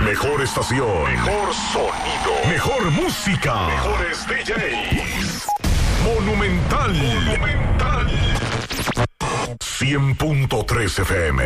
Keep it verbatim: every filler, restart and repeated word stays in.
Mejor estación. Mejor sonido. Mejor música. Mejores D Js. Monumental. Monumental. cien punto tres F M.